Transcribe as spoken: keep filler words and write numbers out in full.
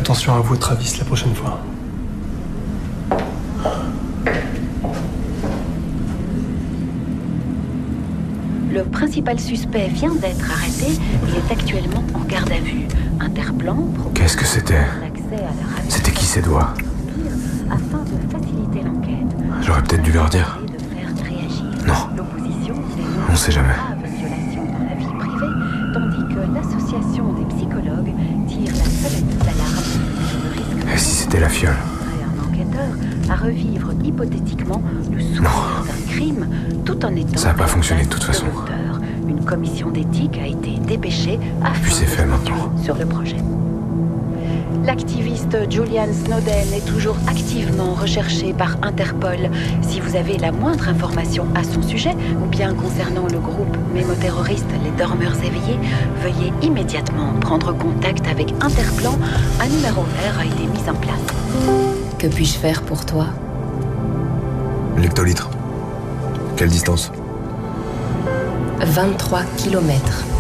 attention à vous, Travis, la prochaine fois. Le principal suspect vient d'être arrêté et est actuellement en garde à vue. Interplan Qu'est-ce que c'était? C'était qui ces doigts? Afin de faciliter l'enquête. J'aurais peut-être dû leur dire. Non. On sait jamais. Violation dans la vie privée, tandis que l'association des psychologues tire la sonnette d'alarme sur le risque. Et si c'était la fiole? Un enquêteur à revivre hypothétiquement le souvenir d'un crime, tout en étant. Ça n'a pas fonctionné de toute façon. Une commission d'éthique a été dépêchée afin Puis c'est fait maintenant. Sur le projet. L'activiste Julian Snowden est toujours activement recherché par Interpol. Si vous avez la moindre information à son sujet, ou bien concernant le groupe mémoterroriste Les Dormeurs Éveillés, veuillez immédiatement prendre contact avec Interplan. Un numéro vert a été mis en place. Que puis-je faire pour toi? L'hectolitre. Quelle distance? vingt-trois kilomètres.